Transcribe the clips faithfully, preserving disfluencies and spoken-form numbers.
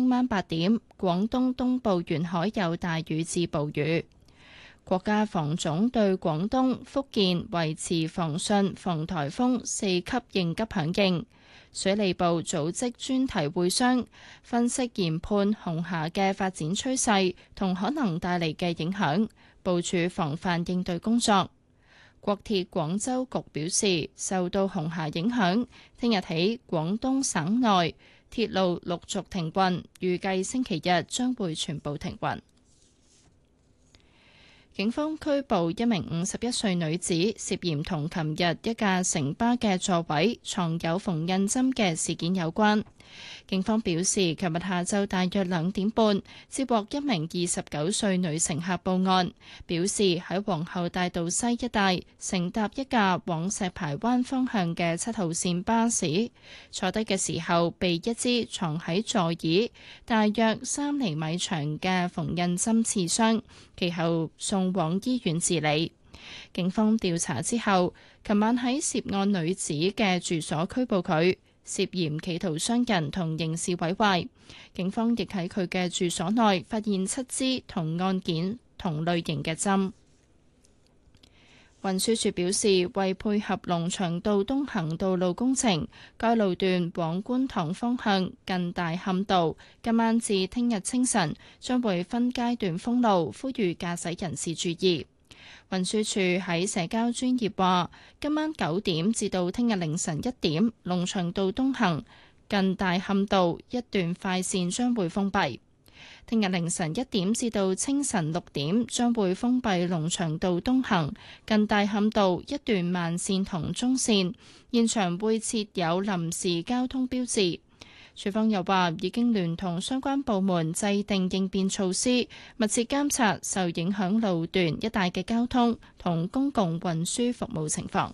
晚八點，廣東東部沿海有大雨至暴雨。國家防總對廣東、福建維持防汛、防颱風四級應急響應。水利部組織專題會商，分析研判紅霞嘅發展趨勢同可能帶嚟嘅影響，部署防範應對工作。國鐵廣州局表示，受到紅霞影響，聽日起廣東省內鐵路陸續停運，預計星期日將會全部停運。警方拘捕一名五十一歲女子，涉嫌同琴日一架城巴嘅座位藏有縫印針嘅事件有關。警方表示，琴日下晝大約兩點半，接獲一名二十九歲女乘客報案，表示喺皇后大道西一帶乘搭一架往石排灣方向嘅七號線巴士，坐低嘅時候被一支藏喺座椅大約三厘米長嘅縫印針刺傷，其後送往醫院治理。警方調查之後，琴晚喺涉案女子嘅住所拘捕佢，涉嫌企圖傷人同刑事毀壞。警方亦喺佢嘅住所內發現七支同案件同類型嘅針。運輸署表示，為配合龍翔道東行道路工程，該路段往觀塘方向近大磡道，今晚至聽日清晨將會分階段封路，呼籲駕駛人士注意。運輸署喺社交專頁話，今晚九點至到聽日凌晨一點，龍翔道東行近大磡道一段快線將會封閉。聽日凌晨一點至到清晨六點，將會封閉龍翔道東行近大磡道一段慢線同中線，現場會設有臨時交通標誌。署方又話，已經聯同相關部門制定應變措施，密切監察受影響路段一帶嘅交通同公共運輸服務情況。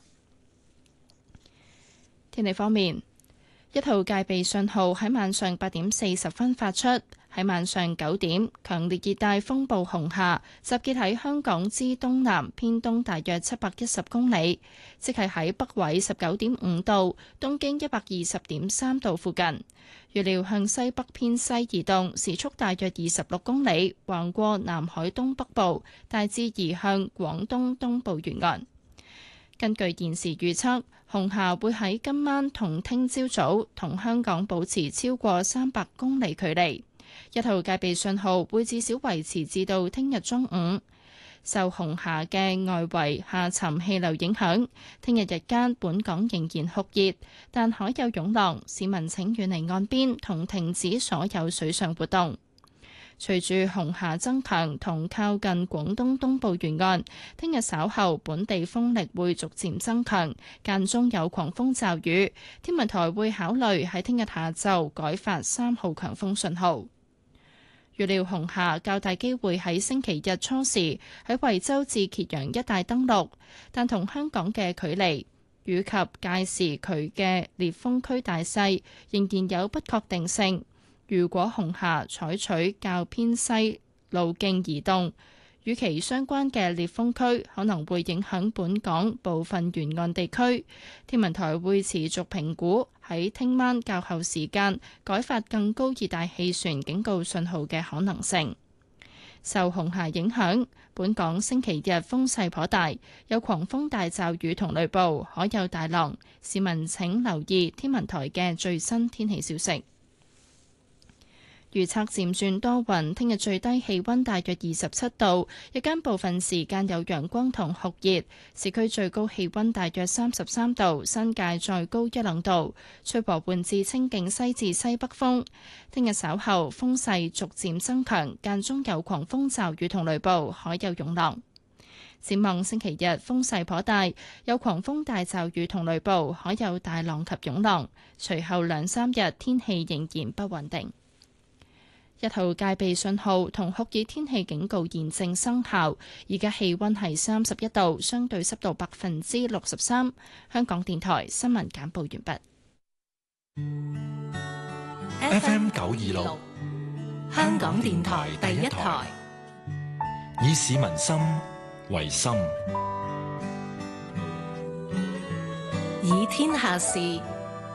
天氣方面，一號戒備信號喺晚上八點四十分發出。喺晚上九點，強烈熱帶風暴紅霞集結喺香港之東南偏東大約七百一十公里，即係喺北緯十九點五度、東經一百二十點三度附近。預料向西北偏西移動，時速大約二十六公里，橫過南海東北部，大致移向廣東東部沿岸。根據現時預測，紅霞會喺今晚同聽朝早同香港保持超過三百公里距離。一號戒備信號會至少維持至到聽日中午。受紅霞嘅外圍下沉氣流影響，聽日日間本港仍然酷熱，但海有湧浪，市民請遠離岸邊同停止所有水上活動。隨住紅霞增強同靠近廣東東部沿岸，聽日稍後本地風力會逐漸增強，間中有狂風驟雨。天文台會考慮喺聽日下晝改發三號強風信號。預料紅霞較大機會喺星期日初時喺惠州至揭陽一帶登陸，但同香港嘅距離以及屆時佢嘅烈風區大細仍然有不確定性。如果紅霞採取較偏西路徑移動，與其相關嘅烈風區可能會影響本港部分沿岸地區，天文台會持續評估喺聽晚較後時間改發更高熱帶氣旋警告信號嘅可能性。受紅霞影響，本港星期日風勢頗大，有狂風大驟雨同雷暴，海有大浪，市民請留意天文台嘅最新天氣消息。預測漸轉多雲，聽日最低氣溫大約二十七度，日間部分時間有陽光同酷熱，市區最高氣溫大約三十三度，新界再高一兩度，吹和緩至清勁西至西北風。聽日稍後風勢逐漸增強，間中有狂風驟雨同雷暴，海有湧浪。展望星期日風勢頗大，有狂風大驟雨同雷暴，海有大浪及湧浪。隨後兩三日天氣仍然不穩定。一號戒備信號同酷熱天氣警告現正生效，而家氣溫係三十一度，相對濕度百分之六十三。香港電台新聞簡報完畢。 F M 九二六，香港電台第一台，以市民心為心， 以天下事